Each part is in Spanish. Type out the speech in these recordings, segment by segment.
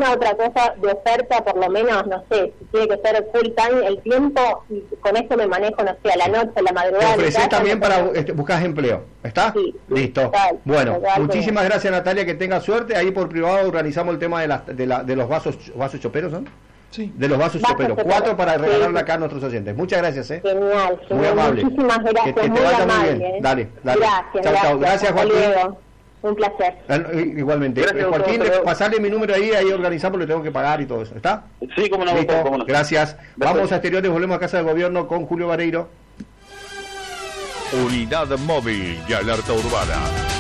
alguna otra cosa de oferta, por lo menos, no sé, si tiene que ser full time el tiempo, y con eso me manejo, no sé, a la noche, a la madrugada. Te ofreces también para buscar empleo, ¿está? Sí. Listo. Total, bueno, total, muchísimas gracias, Natalia, que tenga suerte. Ahí por privado organizamos el tema de los vasos choperos, ¿no? Sí. De los vasos choperos. 4 para regalarle acá a nuestros oyentes. Muchas gracias, Genial, muy amable. Muchísimas gracias, que te muy vaya amable. muy bien. Dale. Gracias, Chao. Gracias, Joaquín. Luego. Un placer. Igualmente. Gracias, Joaquín, doctor. pasarle mi número ahí organizamos, le tengo que pagar y todo eso. ¿Está? Sí, cómo no, Listo. doctor, cómo no. Gracias. Perfecto. Vamos a Exteriores, volvemos a Casa del Gobierno con Julio Vareiro. Unidad móvil y alerta urbana.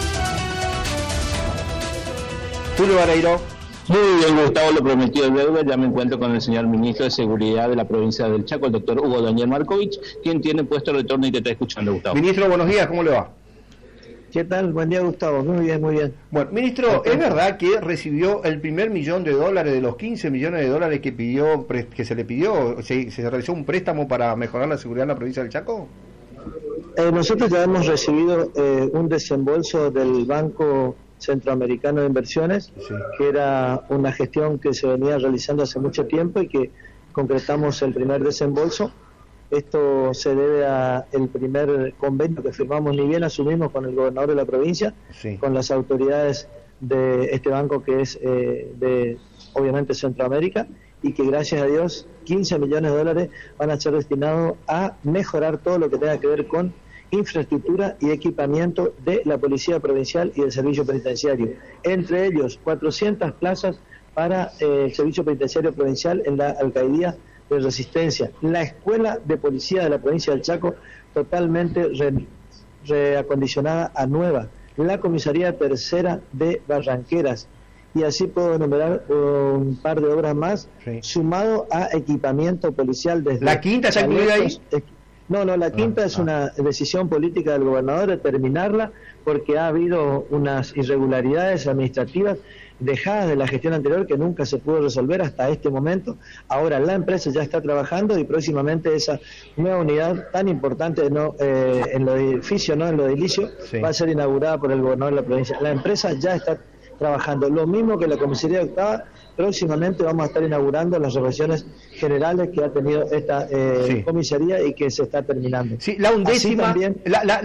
Julio Vareiro. Muy bien, Gustavo, lo prometido es deuda. Ya me encuentro con el señor ministro de Seguridad de la provincia del Chaco, el doctor Hugo Daniel Markovich, quien tiene puesto el retorno y te está escuchando, Gustavo. Ministro, buenos días, ¿cómo le va? ¿Qué tal? Buen día, Gustavo. Muy bien, muy bien. Bueno, ministro, ¿es verdad que recibió el primer $1 millón de los 15 millones de dólares que se le pidió? ¿Se realizó un préstamo para mejorar la seguridad en la provincia del Chaco? Nosotros ya hemos recibido un desembolso del Banco Centroamericano de Inversiones, Sí. que era una gestión que se venía realizando hace mucho tiempo y que concretamos el primer desembolso. Esto se debe a el primer convenio que firmamos, ni bien asumimos con el gobernador de la provincia, Sí. con las autoridades de este banco que es de, obviamente, Centroamérica, y que gracias a Dios 15 millones de dólares van a ser destinados a mejorar todo lo que tenga que ver con infraestructura y equipamiento de la Policía Provincial y del Servicio Penitenciario. Entre ellos, 400 plazas para el Servicio Penitenciario Provincial en la Alcaldía de Resistencia. La Escuela de Policía de la provincia del Chaco totalmente reacondicionada a nueva. La Comisaría Tercera de Barranqueras. Y así puedo enumerar un par de obras más, Sí. sumado a equipamiento policial desde... ¿La quinta está incluida ahí? No, la quinta es una decisión política del gobernador de terminarla porque ha habido unas irregularidades administrativas dejadas de la gestión anterior que nunca se pudo resolver hasta este momento. Ahora la empresa ya está trabajando y próximamente esa nueva unidad tan importante en lo edificio, no en lo edilicio, Sí. va a ser inaugurada por el gobernador de la provincia. La empresa ya está trabajando, lo mismo que la comisaría octava. Próximamente vamos a estar inaugurando las revisiones generales que ha tenido esta Sí. comisaría y que se está terminando. Sí, la undécima, Así también,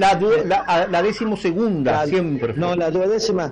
la decimosegunda, siempre. No, la duodécima,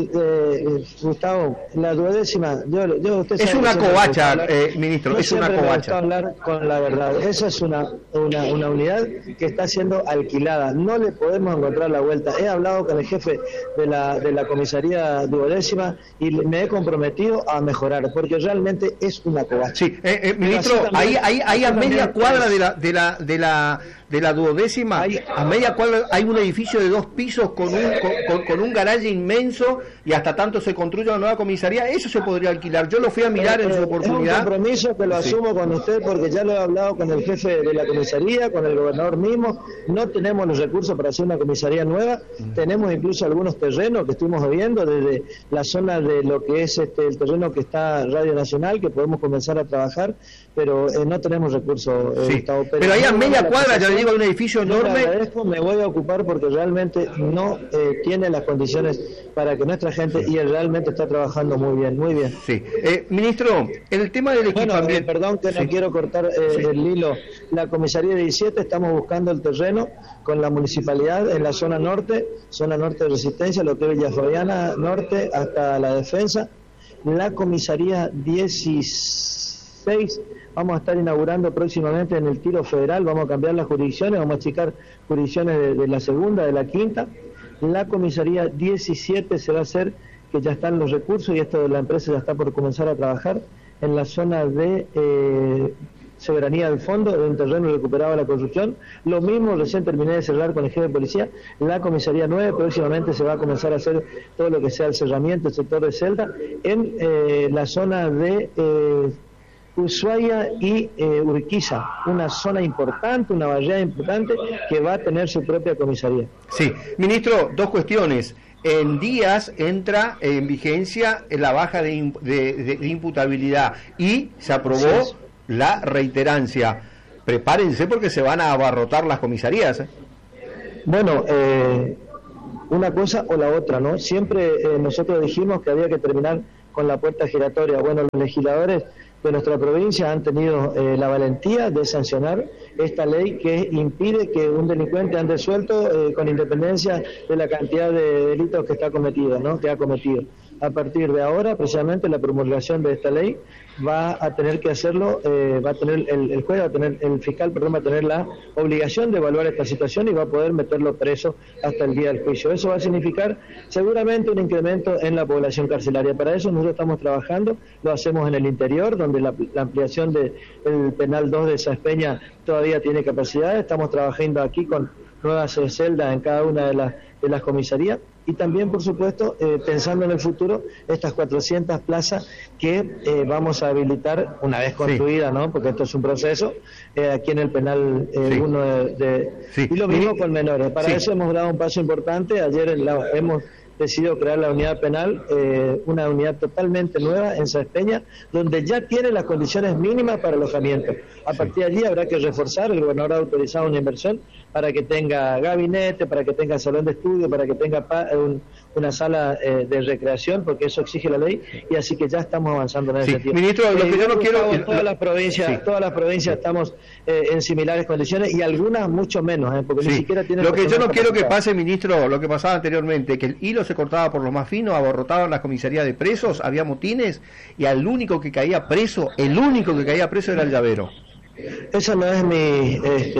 Gustavo, la duodécima, usted Es sabe una que siempre covacha, me gusta hablar- ministro, yo es una siempre me covacha. gusta hablar con la verdad. Esa es una unidad que está siendo alquilada, no le podemos encontrar la vuelta. He hablado con el jefe de la comisaría duodécima y me he comprometido a mejorar, porque realmente es una covacha. Sí, ministro, Pero así también- ahí a así media también cuadra es. de la duodécima, a media cuadra hay un edificio de 2 pisos con un garaje inmenso y hasta tanto se construye una nueva comisaría. Eso se podría alquilar. Yo lo fui a mirar en su Es oportunidad. un compromiso que lo Sí. asumo con usted porque ya lo he hablado con el jefe de la comisaría, con el gobernador mismo. No tenemos los recursos para hacer una comisaría nueva. Tenemos incluso algunos terrenos que estuvimos viendo desde la zona de lo que es el terreno que está Radio Nacional, que podemos comenzar a trabajar, pero no tenemos recursos, Sí. Gustavo. Pero ahí a media cuadra, ya le digo, hay un edificio yo le enorme. agradezco, me voy a ocupar porque realmente no tiene las condiciones para que nuestra gente, y él realmente está trabajando muy bien, muy bien. Sí. Ministro, el tema del Bueno, equipamiento. perdón que Sí. no quiero cortar el hilo. La comisaría 17 estamos buscando el terreno con la municipalidad en la zona norte de Resistencia, lo que es Villa Fabiana Norte hasta la Defensa. La comisaría 16 vamos a estar inaugurando próximamente en el Tiro Federal, vamos a cambiar las jurisdicciones, vamos a achicar jurisdicciones de la segunda, de la quinta. La comisaría 17 se va a hacer, que ya están los recursos y esto de la empresa ya está por comenzar a trabajar en la zona de Soberanía del Fondo, en un terreno recuperado de la construcción. Lo mismo recién terminé de cerrar con el jefe de policía. La comisaría 9 próximamente se va a comenzar a hacer todo lo que sea el cerramiento, el sector de celda, en la zona de Ushuaia y Urquiza, una zona importante, una barriada importante que va a tener su propia comisaría. Sí, ministro, 2 cuestiones. En días entra en vigencia la baja de imputabilidad y se aprobó Sí. la reiterancia. Prepárense porque se van a abarrotar las comisarías. Bueno, una cosa o la otra, ¿no? Siempre nosotros dijimos que había que terminar con la puerta giratoria. Bueno, los legisladores de nuestra provincia han tenido la valentía de sancionar esta ley que impide que un delincuente ande suelto con independencia de la cantidad de delitos que está cometido, ¿no? Que ha cometido. A partir de ahora, precisamente la promulgación de esta ley va a tener que hacerlo, va a tener el juez, el fiscal, perdón, va a tener la obligación de evaluar esta situación y va a poder meterlo preso hasta el día del juicio. Eso va a significar seguramente un incremento en la población carcelaria. Para eso nosotros estamos trabajando, lo hacemos en el interior, donde la ampliación del penal 2 de Sáenz Peña todavía tiene capacidad. Estamos trabajando aquí con nuevas celdas en cada una de las comisarías. Y también, por supuesto, pensando en el futuro, estas 400 plazas que vamos a habilitar una vez construida, ¿no? Porque esto es un proceso, aquí en el penal 1 Sí. Y lo mismo con menores. Para eso hemos dado un paso importante. Ayer hemos decidido crear la unidad penal, una unidad totalmente nueva en Sáenz Peña, donde ya tiene las condiciones mínimas para alojamiento. A partir de allí habrá que reforzar, el gobernador ha autorizado una inversión para que tenga gabinete, para que tenga salón de estudio, para que tenga una sala de recreación, porque eso exige la ley, y así que ya estamos avanzando en ese sentido. Ministro, lo que yo no quiero... Todas las provincias estamos en similares condiciones, y algunas mucho menos, porque ni siquiera tienen... Lo que yo no quiero que pase, ministro, lo que pasaba anteriormente, que el hilo se cortaba por lo más fino, abarrotaban las comisarías de presos, había motines, y el único que caía preso era el llavero. Esa no es mi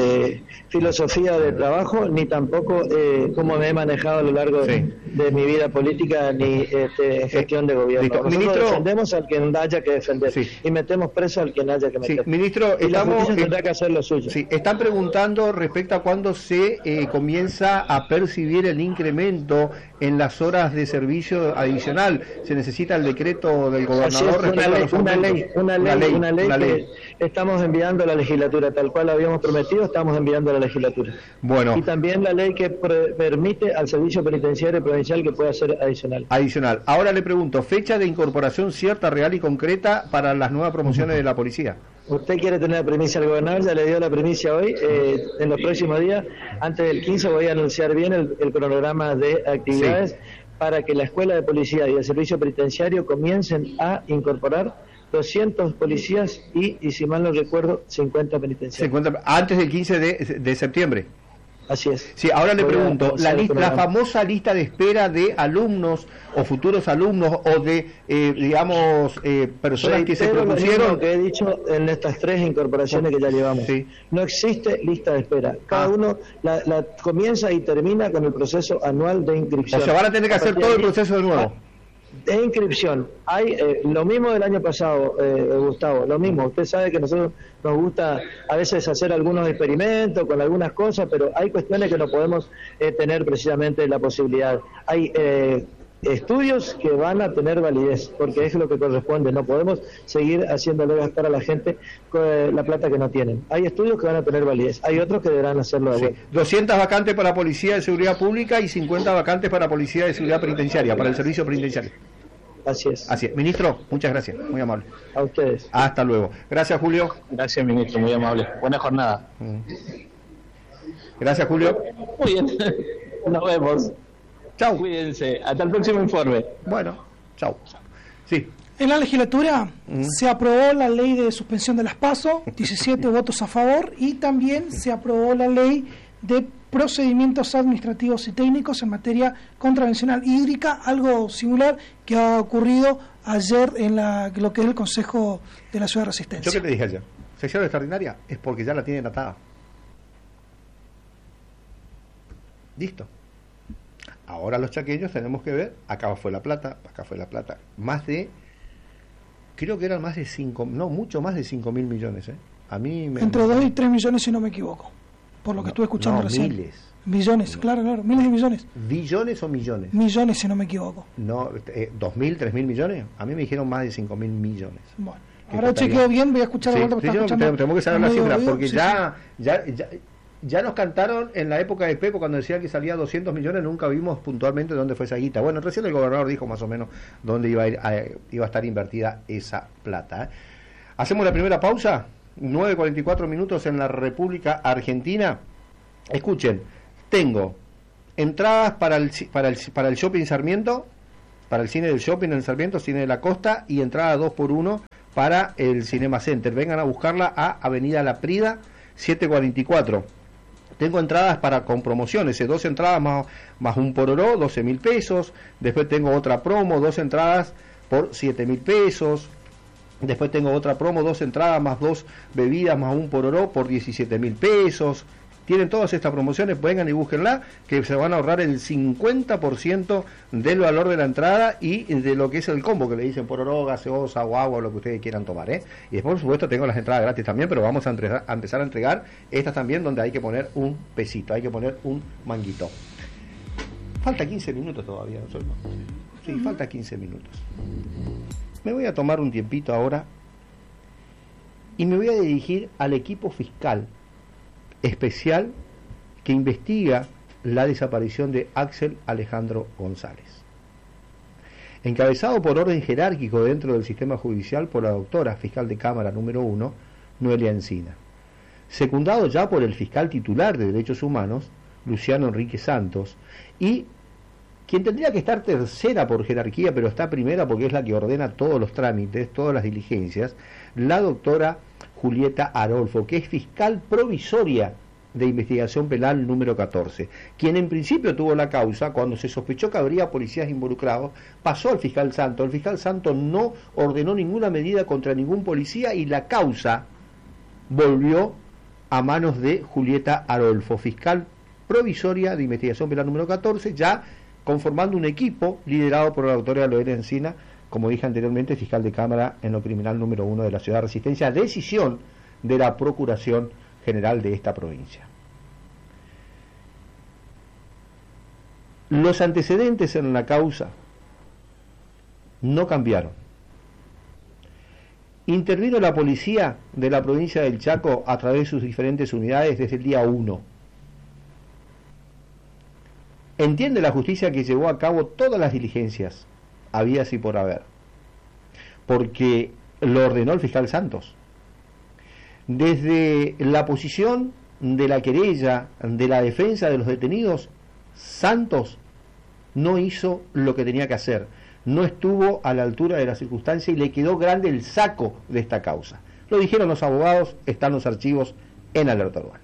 filosofía de trabajo, ni tampoco cómo me he manejado a lo largo de mi vida política, ni gestión de gobierno. Nosotros ministro, defendemos al que haya que defender y metemos preso al que haya que meter. Ministro, y la justicia tendrá que hacer lo suyo. Están preguntando respecto a cuándo se comienza a percibir el incremento en las horas de servicio adicional. Se necesita el decreto del gobernador respecto a una ley que estamos enviando a la legislatura, tal cual habíamos prometido, estamos enviando a la legislatura. Bueno. Y también la ley que permite al servicio penitenciario provincial que pueda ser adicional. Ahora le pregunto, fecha de incorporación cierta, real y concreta para las nuevas promociones de la policía. Usted quiere tener la primicia al gobernador, ya le dio la primicia hoy. En los próximos días, antes del 15, voy a anunciar bien el cronograma de actividades para que la Escuela de Policía y el Servicio Penitenciario comiencen a incorporar 200 policías y si mal no recuerdo, 50 penitenciarios. Antes del 15 de septiembre. Así es. Sí, ahora le pregunto, la famosa lista de espera de alumnos o futuros alumnos o de, personas que se propusieron... Lo que he dicho en estas 3 incorporaciones que ya llevamos. No existe lista de espera. Cada uno la comienza y termina con el proceso anual de inscripción. O sea, van a tener que hacer todo el proceso de nuevo. De inscripción. Hay lo mismo del año pasado, Gustavo, lo mismo. Usted sabe que a nosotros nos gusta a veces hacer algunos experimentos con algunas cosas, pero hay cuestiones que no podemos tener precisamente la posibilidad. Hay estudios que van a tener validez, porque es lo que corresponde. No podemos seguir haciéndole gastar a la gente la plata que no tienen. Hay estudios que van a tener validez, hay otros que deberán hacerlo de vuelta. 200 vacantes para Policía de Seguridad Pública y 50 vacantes para Policía de Seguridad Penitenciaria, para el Servicio Penitenciario. Así es. Ministro, muchas gracias, muy amable. A ustedes. Hasta luego. Gracias, Julio. Gracias, ministro, muy amable. Buena jornada. Gracias, Julio. Muy bien. Nos vemos. Chau. Cuídense. Hasta el próximo informe. Bueno, chau. Sí. En la legislatura se aprobó la ley de suspensión de las PASO, 17 votos a favor, y también se aprobó la ley de procedimientos administrativos y técnicos en materia contravencional hídrica, algo similar que ha ocurrido ayer en lo que es el Consejo de la Ciudad de Resistencia. ¿Yo qué te dije ayer? Sesión extraordinaria es porque ya la tienen atada. Listo. Ahora los chaqueños tenemos que ver, acá fue la plata, creo que eran más de 5, no, mucho más de 5.000 millones, A mí entre 2 y 3 millones, si no me equivoco, por lo que estuve escuchando recién. Miles. Millones, claro, miles de millones. ¿Billones o millones? Millones, si no me equivoco. No, 2.000, 3.000 millones, a mí me dijeron más de 5.000 millones. Bueno, ahora chequeo bien, voy a escuchar de vuelta. Tenemos que saber la cifra, porque ya nos cantaron en la época de Pepo cuando decía que salía 200 millones, nunca vimos puntualmente dónde fue esa guita. Bueno, recién el gobernador dijo más o menos dónde iba a estar invertida esa plata. Hacemos la primera pausa, 9:44 minutos en la República Argentina. Escuchen, tengo entradas para el Shopping Sarmiento para el cine del shopping en Sarmiento, cine de la Costa, y entrada 2x1 para el Cinema Center. Vengan a buscarla a Avenida La Prida 744. Tengo entradas con promociones, 2 entradas más un pororó, 12.000 pesos. Después tengo otra promo, 2 entradas por 7.000 pesos. Después tengo otra promo, 2 entradas más 2 bebidas más un pororó por 17.000 pesos. Tienen todas estas promociones, vengan y búsquenla, que se van a ahorrar el 50% del valor de la entrada y de lo que es el combo, que le dicen pororó, gaseosa o agua, lo que ustedes quieran tomar, ¿eh? Y después, por supuesto, tengo las entradas gratis también, pero vamos a empezar a entregar estas también, donde hay que poner un pesito, hay que poner un manguito. Falta 15 minutos todavía, ¿no? Sí, falta 15 minutos. Me voy a tomar un tiempito ahora y me voy a dirigir al equipo fiscal especial que investiga la desaparición de Axel Alejandro González. Encabezado por orden jerárquico dentro del sistema judicial por la doctora fiscal de Cámara número 1, Noelia Encina. Secundado ya por el fiscal titular de Derechos Humanos, Luciano Enrique Santos, y quien tendría que estar tercera por jerarquía, pero está primera porque es la que ordena todos los trámites, todas las diligencias, la doctora Julieta Arolfo, que es fiscal provisoria de investigación penal número 14, quien en principio tuvo la causa cuando se sospechó que habría policías involucrados, pasó al fiscal Santo. El fiscal Santo no ordenó ninguna medida contra ningún policía y la causa volvió a manos de Julieta Arolfo, fiscal provisoria de investigación penal número 14, ya conformando un equipo liderado por la doctora Noelia Encina, como dije anteriormente, fiscal de Cámara en lo criminal número 1 de la Ciudad de Resistencia, decisión de la Procuración General de esta provincia. Los antecedentes en la causa no cambiaron. Intervino la policía de la provincia del Chaco a través de sus diferentes unidades desde el día 1. Entiende la justicia que llevó a cabo todas las diligencias habidas y por haber, porque lo ordenó el fiscal Santos. Desde la posición de la querella, de la defensa de los detenidos, Santos no hizo lo que tenía que hacer, no estuvo a la altura de la circunstancia y le quedó grande el saco de esta causa. Lo dijeron los abogados, están los archivos en Alerta Urbana.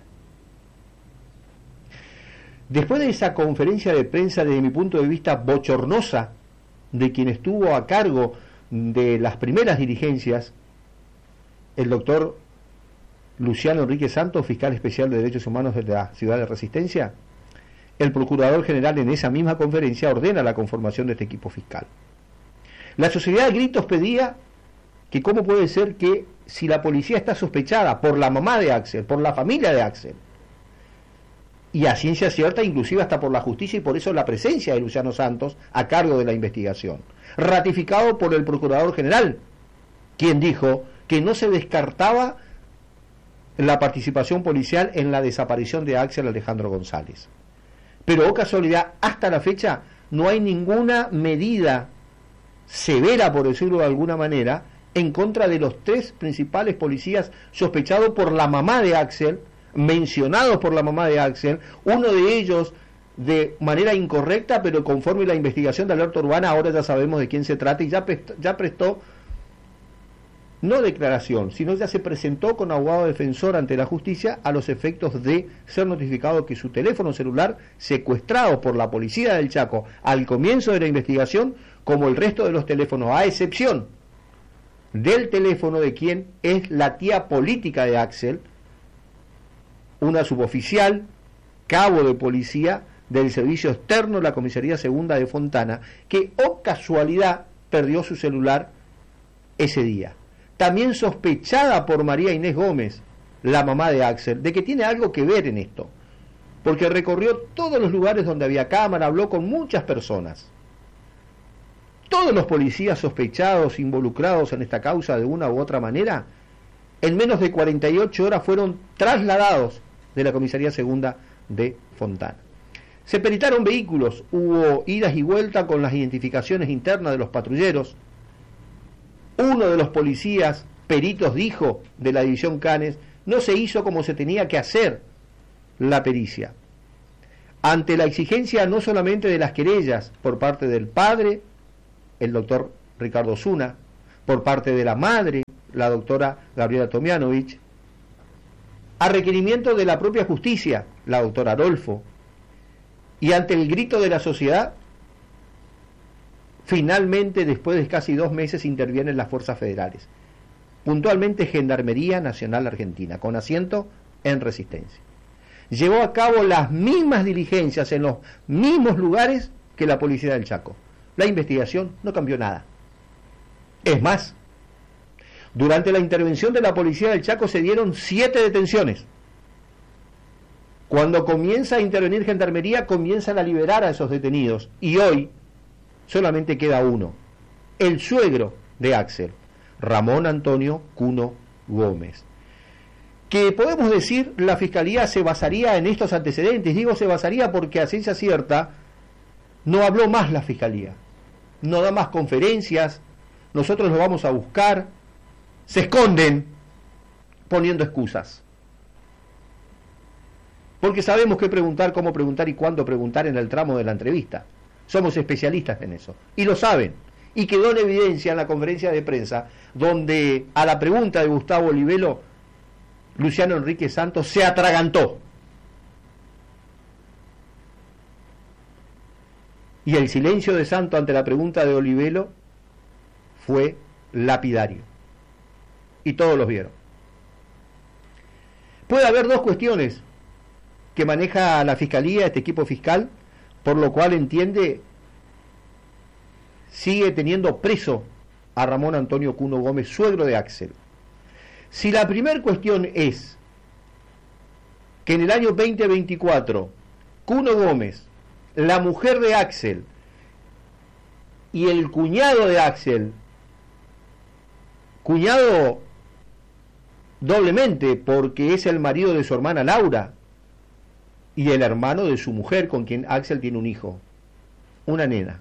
Después de esa conferencia de prensa, desde mi punto de vista bochornosa, de quien estuvo a cargo de las primeras diligencias, el doctor Luciano Enrique Santos, fiscal especial de Derechos Humanos de la Ciudad de Resistencia, el procurador general en esa misma conferencia ordena la conformación de este equipo fiscal. La sociedad a gritos pedía que cómo puede ser que si la policía está sospechada por la mamá de Axel, por la familia de Axel, y a ciencia cierta inclusive hasta por la justicia, y por eso la presencia de Luciano Santos a cargo de la investigación, ratificado por el procurador general, quien dijo que no se descartaba la participación policial en la desaparición de Axel Alejandro González. Pero, oh casualidad, hasta la fecha no hay ninguna medida severa, por decirlo de alguna manera, en contra de los 3 principales policías sospechados por la mamá de Axel, mencionados por la mamá de Axel, uno de ellos de manera incorrecta, pero conforme la investigación de Alerta Urbana, ahora ya sabemos de quién se trata y ya prestó no declaración, sino ya se presentó con abogado defensor ante la justicia a los efectos de ser notificado que su teléfono celular, secuestrado por la policía del Chaco al comienzo de la investigación, como el resto de los teléfonos, a excepción del teléfono de quien es la tía política de Axel, una suboficial, cabo de policía del servicio externo de la comisaría segunda de Fontana, que, oh casualidad, perdió su celular ese día. También sospechada por María Inés Gómez, la mamá de Axel, de que tiene algo que ver en esto, porque recorrió todos los lugares donde había cámara, habló con muchas personas. Todos los policías sospechados, involucrados en esta causa de una u otra manera, en menos de 48 horas fueron trasladados de la comisaría segunda de Fontana. Se peritaron vehículos, hubo idas y vueltas con las identificaciones internas de los patrulleros. Uno de los policías peritos dijo, de la división Canes, no se hizo como se tenía que hacer la pericia. Ante la exigencia no solamente de las querellas por parte del padre el doctor Ricardo Osuna, por parte de la madre, la doctora Gabriela Tomianovich, a requerimiento de la propia justicia, la doctora Arolfo, y ante el grito de la sociedad, finalmente, después de casi 2 meses, intervienen las fuerzas federales, puntualmente Gendarmería Nacional Argentina, con asiento en Resistencia. Llevó a cabo las mismas diligencias en los mismos lugares que la Policía del Chaco. La investigación no cambió nada. Es más, durante la intervención de la Policía del Chaco se dieron 7 detenciones. Cuando comienza a intervenir Gendarmería, comienzan a liberar a esos detenidos. Y hoy solamente queda uno, el suegro de Axel, Ramón Antonio Cuno Gómez. Que podemos decir, la Fiscalía se basaría en estos antecedentes. Digo se basaría porque a ciencia cierta no habló más la Fiscalía. No da más conferencias, nosotros lo vamos a buscar. Se esconden poniendo excusas. Porque sabemos qué preguntar, cómo preguntar y cuándo preguntar en el tramo de la entrevista. Somos especialistas en eso. Y lo saben. Y quedó en evidencia en la conferencia de prensa, donde a la pregunta de Gustavo Olivelo, Luciano Enrique Santos se atragantó. Y el silencio de Santos ante la pregunta de Olivelo fue lapidario. Y todos los vieron. Puede haber 2 cuestiones que maneja la Fiscalía, este equipo fiscal, por lo cual entiende sigue teniendo preso a Ramón Antonio Cuno Gómez, suegro de Axel. Si la primera cuestión es que en el año 2024 Cuno Gómez, la mujer de Axel y el cuñado de Axel, cuñado doblemente porque es el marido de su hermana Laura y el hermano de su mujer con quien Axel tiene un hijo, una nena.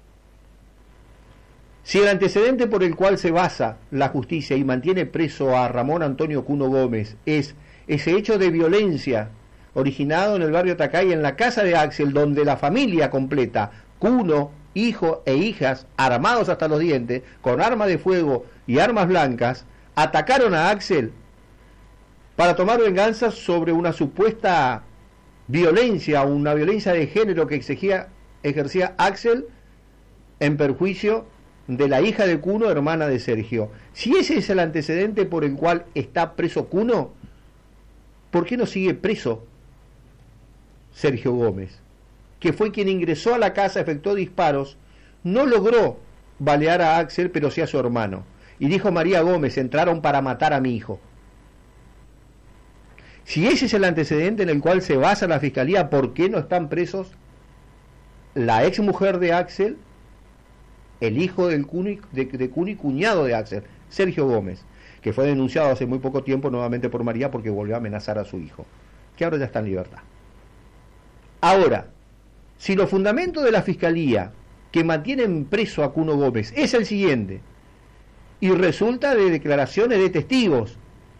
Si el antecedente por el cual se basa la justicia y mantiene preso a Ramón Antonio Cuno Gómez es ese hecho de violencia originado en el barrio Tacay, en la casa de Axel, donde la familia completa, Cuno, hijo e hijas, armados hasta los dientes, con armas de fuego y armas blancas, atacaron a Axel para tomar venganza sobre una supuesta violencia, una violencia de género que ejercía Axel en perjuicio de la hija de Cuno, hermana de Sergio. Si ese es el antecedente por el cual está preso Cuno, ¿por qué no sigue preso Sergio Gómez, que fue quien ingresó a la casa, efectuó disparos, no logró balear a Axel, pero sí a su hermano? Y dijo María Gómez: entraron para matar a mi hijo. Si ese es el antecedente en el cual se basa la Fiscalía, ¿por qué no están presos la ex mujer de Axel, el hijo de Cuno y cuñado de Axel, Sergio Gómez, que fue denunciado hace muy poco tiempo nuevamente por María porque volvió a amenazar a su hijo, que ahora ya está en libertad? Ahora, si los fundamentos de la Fiscalía que mantienen preso a Cuno Gómez es el siguiente, y resulta de declaraciones de testigos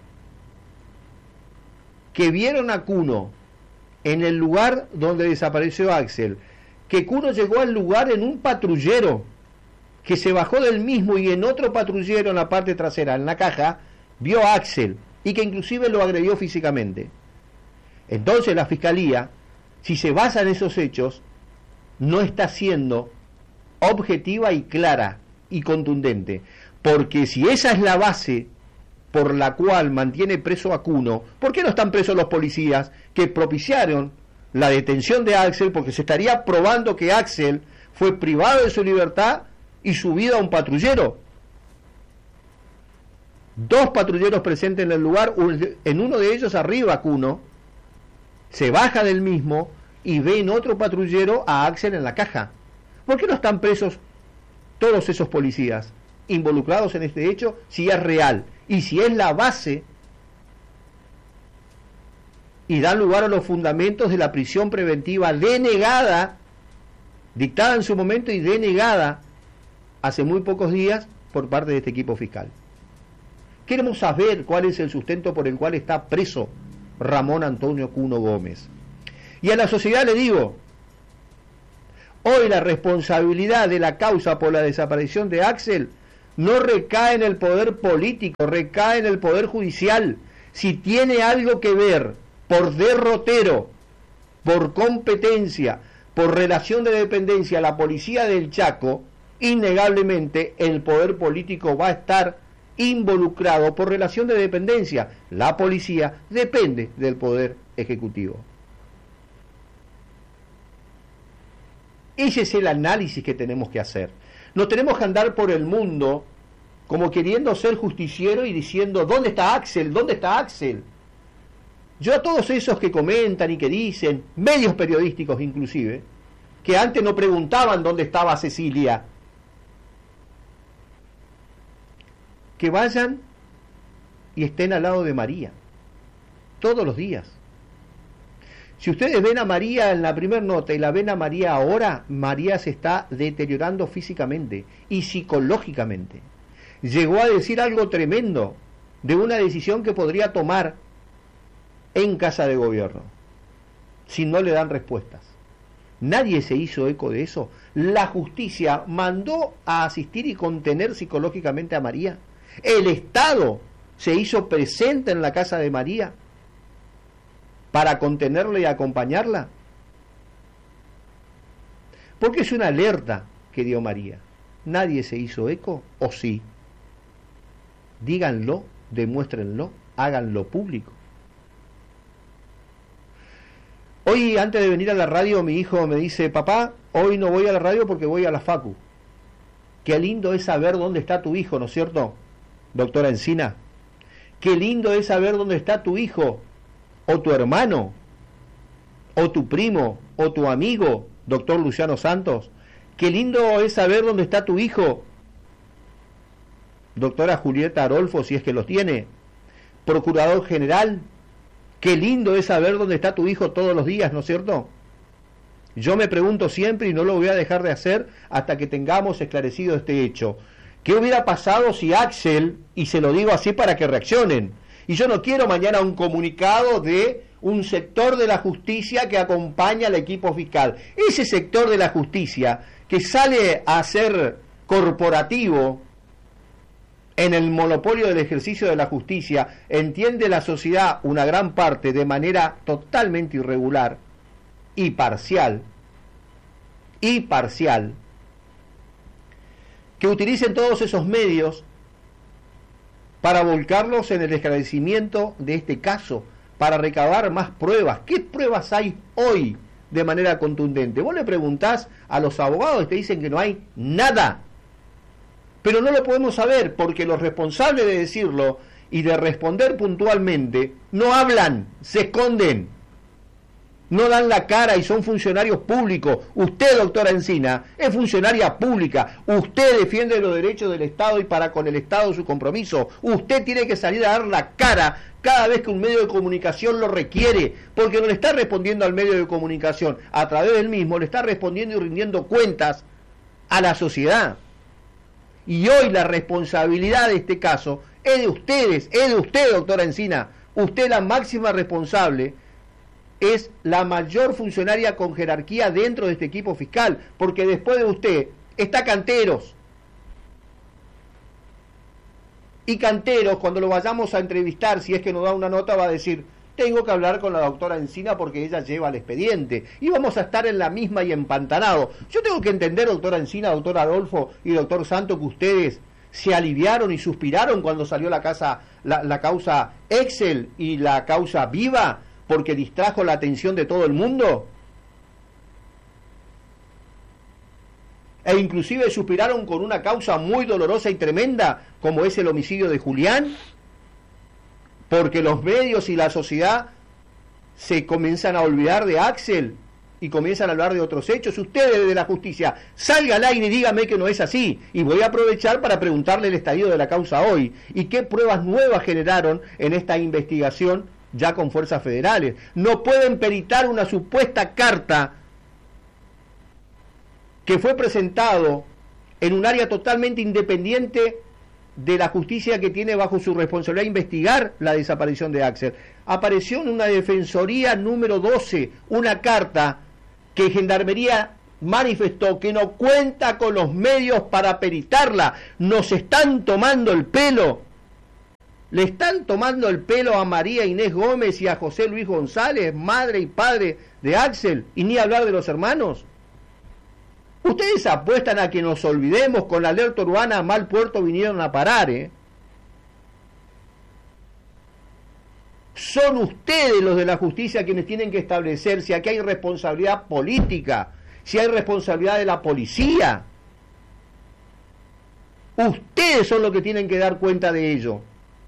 que vieron a Cuno en el lugar donde desapareció Axel, que Cuno llegó al lugar en un patrullero, que se bajó del mismo y en otro patrullero en la parte trasera, en la caja, vio a Axel y que inclusive lo agredió físicamente. Entonces la Fiscalía, si se basa en esos hechos, no está siendo objetiva y clara y contundente, porque si esa es la base por la cual mantiene preso a Cuno, ¿por qué no están presos los policías que propiciaron la detención de Axel? Porque se estaría probando que Axel fue privado de su libertad y subido a un patrullero. 2 patrulleros presentes en el lugar, en uno de ellos arriba Cuno, se baja del mismo y ve en otro patrullero a Axel en la caja. ¿Por qué no están presos todos esos policías involucrados en este hecho si es real y si es la base y da lugar a los fundamentos de la prisión preventiva denegada, dictada en su momento y denegada hace muy pocos días por parte de este equipo fiscal? Queremos saber cuál es el sustento por el cual está preso Ramón Antonio Cuno Gómez. Y a la sociedad le digo, Hoy la responsabilidad de la causa por la desaparición de Axel no recae en el poder político, recae en el poder judicial. Si tiene algo que ver por derrotero, por competencia, por relación de dependencia la policía del Chaco, innegablemente el poder político va a estar involucrado por relación de dependencia. La policía depende del poder ejecutivo. Ese es el análisis que tenemos que hacer. No tenemos que andar por el mundo como queriendo ser justiciero y diciendo ¿dónde está Axel? ¿Dónde está Axel? Yo a todos esos que comentan y que dicen, medios periodísticos inclusive, que antes no preguntaban dónde estaba Cecilia, que vayan y estén al lado de María, todos los días. Si ustedes ven a María en la primera nota y la ven a María ahora, María se está deteriorando físicamente y psicológicamente. Llegó a decir algo tremendo de una decisión que podría tomar en Casa de Gobierno, si no le dan respuestas. Nadie se hizo eco de eso. La justicia mandó a asistir y contener psicológicamente a María. El Estado se hizo presente en la casa de María para contenerla y acompañarla. Porque es una alerta que dio María. ¿Nadie se hizo eco o sí? Díganlo, demuéstrenlo, háganlo público. Hoy, antes de venir a la radio, mi hijo me dice, papá, hoy no voy a la radio porque voy a la facu. Qué lindo es saber dónde está tu hijo, ¿no es cierto, doctora Encina? Qué lindo es saber dónde está tu hijo, o tu hermano, o tu primo, o tu amigo, doctor Luciano Santos. Qué lindo es saber dónde está tu hijo, doctora Julieta Arolfo, si es que los tiene, procurador general. Qué lindo es saber dónde está tu hijo todos los días, ¿no es cierto? Yo me pregunto siempre, y no lo voy a dejar de hacer hasta que tengamos esclarecido este hecho, ¿qué hubiera pasado si Axel, y se lo digo así para que reaccionen, y yo no quiero mañana un comunicado de un sector de la justicia que acompaña al equipo fiscal, ese sector de la justicia que sale a ser corporativo en el monopolio del ejercicio de la justicia, entiende la sociedad una gran parte de manera totalmente irregular y parcial, que utilicen todos esos medios para volcarlos en el esclarecimiento de este caso, para recabar más pruebas. ¿Qué pruebas hay hoy de manera contundente? Vos le preguntás a los abogados y te dicen que no hay nada. Pero no lo podemos saber porque los responsables de decirlo y de responder puntualmente no hablan, se esconden, no dan la cara y son funcionarios públicos. Usted, doctora Encina, es funcionaria pública. Usted defiende los derechos del Estado y para con el Estado su compromiso. Usted tiene que salir a dar la cara cada vez que un medio de comunicación lo requiere, porque no le está respondiendo al medio de comunicación, a través del mismo le está respondiendo y rindiendo cuentas a la sociedad. Y hoy la responsabilidad de este caso es de ustedes, es de usted, doctora Encina. Usted, la máxima responsable, es la mayor funcionaria con jerarquía dentro de este equipo fiscal, porque después de usted está Canteros. Y Canteros, cuando lo vayamos a entrevistar, si es que nos da una nota, va a decir, tengo que hablar con la doctora Encina porque ella lleva el expediente. Y vamos a estar en la misma y empantanado. Yo tengo que entender, doctora Encina, doctor Adolfo y doctor Santo, que ustedes se aliviaron y suspiraron cuando salió la causa Excel y la causa Viva, porque distrajo la atención de todo el mundo. E inclusive suspiraron con una causa muy dolorosa y tremenda, como es el homicidio de Julián, porque los medios y la sociedad se comienzan a olvidar de Axel y comienzan a hablar de otros hechos. Ustedes de la justicia, salga al aire y dígame que no es así. Y voy a aprovechar para preguntarle el estadio de la causa hoy y qué pruebas nuevas generaron en esta investigación ya con fuerzas federales. No pueden peritar una supuesta carta que fue presentado en un área totalmente independiente de la justicia que tiene bajo su responsabilidad investigar la desaparición de Axel. Apareció en una defensoría número 12 una carta que Gendarmería manifestó que no cuenta con los medios para peritarla. Nos están tomando el pelo. Le están tomando el pelo a María Inés Gómez y a José Luis González, madre y padre de Axel, y ni hablar de los hermanos. Ustedes apuestan a que nos olvidemos. Con la alerta urbana a mal puerto vinieron a parar, Son ustedes los de la justicia quienes tienen que establecer si aquí hay responsabilidad política, si hay responsabilidad de la policía. Ustedes son los que tienen que dar cuenta de ello.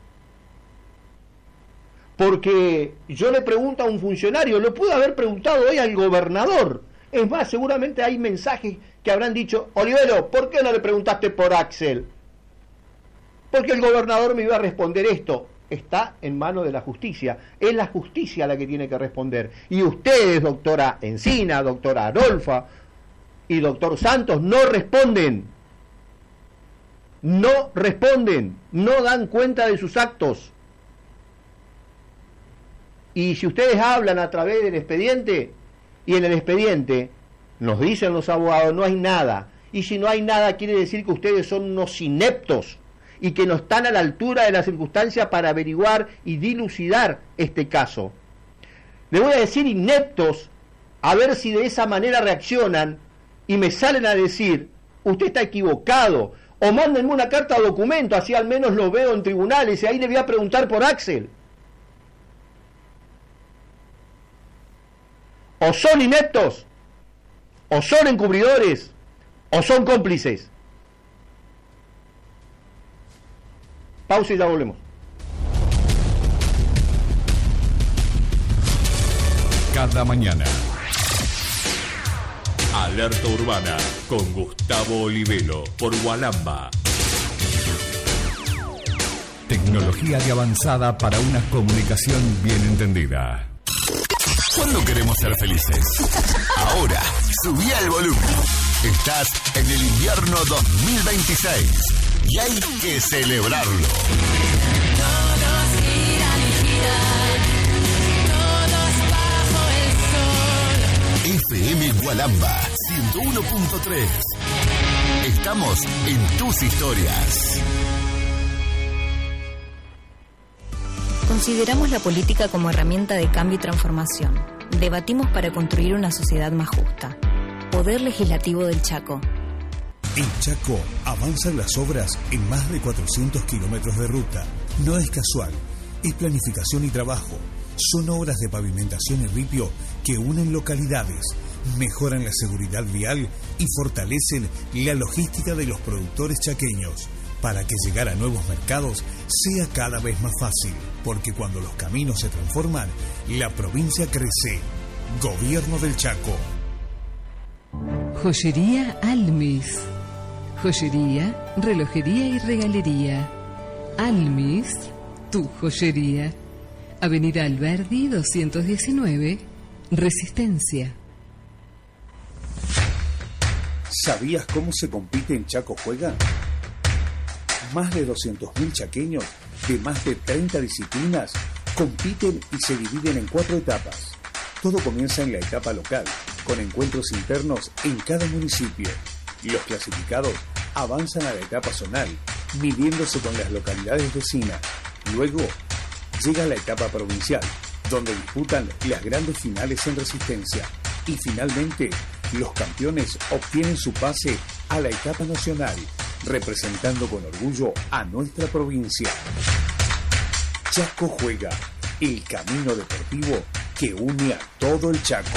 Porque yo le pregunto a un funcionario, lo pude haber preguntado hoy al gobernador. Es más, seguramente hay mensajes que habrán dicho: Olivero, ¿por qué no le preguntaste por Axel? Porque el gobernador me iba a responder esto. Está en manos de la justicia. Es la justicia la que tiene que responder. Y ustedes, doctora Encina, doctora Arolfa y doctor Santos, no responden. No responden. No dan cuenta de sus actos. Y si ustedes hablan a través del expediente, y en el expediente nos dicen los abogados, no hay nada. Y si no hay nada, quiere decir que ustedes son unos ineptos y que no están a la altura de las circunstancias para averiguar y dilucidar este caso. Les voy a decir ineptos, a ver si de esa manera reaccionan y me salen a decir: usted está equivocado, o mándenme una carta de documento, así al menos lo veo en tribunales y ahí le voy a preguntar por Axel. O son ineptos, o son encubridores, o son cómplices. Pausa y ya volvemos. Cada mañana. Alerta Urbana con Gustavo Olivero por Gualamba. Tecnología de avanzada para una comunicación bien entendida. ¿Cuándo queremos ser felices? Ahora, subí el volumen. Estás en el invierno 2026 y hay que celebrarlo. Todos giran y giran, todos bajo el sol. FM Gualamba 101.3. Estamos en tus historias. Consideramos la política como herramienta de cambio y transformación. Debatimos para construir una sociedad más justa. Poder Legislativo del Chaco. En Chaco avanzan las obras en más de 400 kilómetros de ruta. No es casual, es planificación y trabajo. Son obras de pavimentación y ripio que unen localidades, mejoran la seguridad vial y fortalecen la logística de los productores chaqueños, para que llegar a nuevos mercados sea cada vez más fácil, porque cuando los caminos se transforman, la provincia crece. Gobierno del Chaco. Joyería Almis. Joyería, relojería y regalería. Almis, tu joyería. Avenida Alberdi 219, Resistencia. ¿Sabías cómo se compite en Chaco Juega? Más de 200.000 chaqueños de más de 30 disciplinas compiten y se dividen en 4 etapas. Todo comienza en la etapa local, con encuentros internos en cada municipio. Los clasificados avanzan a la etapa zonal, midiéndose con las localidades vecinas. Luego llega la etapa provincial, donde disputan las grandes finales en Resistencia. Y finalmente, los campeones obtienen su pase a la etapa nacional, representando con orgullo a nuestra provincia. Chaco Juega, el camino deportivo que une a todo el Chaco.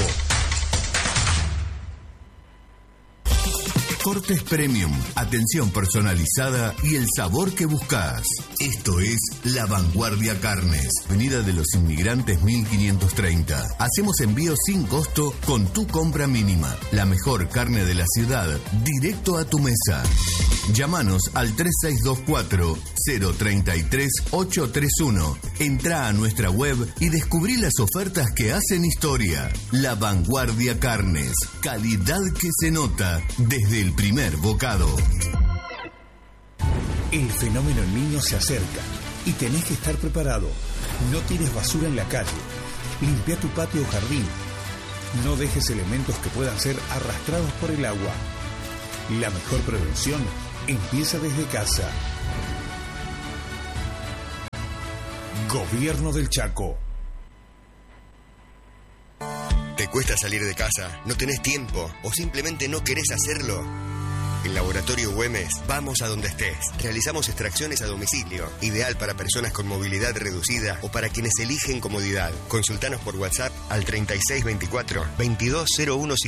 Cortes Premium, atención personalizada y el sabor que buscas. Esto es La Vanguardia Carnes, Avenida de los Inmigrantes 1530. Hacemos envío sin costo con tu compra mínima. La mejor carne de la ciudad, directo a tu mesa. Llámanos al 3624-033-831. Entrá a nuestra web y descubrí las ofertas que hacen historia. La Vanguardia Carnes, calidad que se nota desde el primer bocado. El fenómeno El Niño se acerca y tenés que estar preparado. No tires basura en la calle. Limpia tu patio o jardín. No dejes elementos que puedan ser arrastrados por el agua. La mejor prevención empieza desde casa. Gobierno del Chaco. ¿Te cuesta salir de casa? ¿No tenés tiempo? ¿O simplemente no querés hacerlo? En Laboratorio Güemes, vamos a donde estés. Realizamos extracciones a domicilio, ideal para personas con movilidad reducida o para quienes eligen comodidad. Consultanos por WhatsApp al 3624 2201